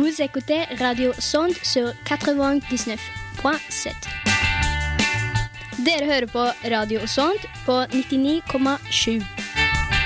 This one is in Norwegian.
Vous écoutez Radio Sond sur 99.7. Dere hører på Radio Sond på 99,7.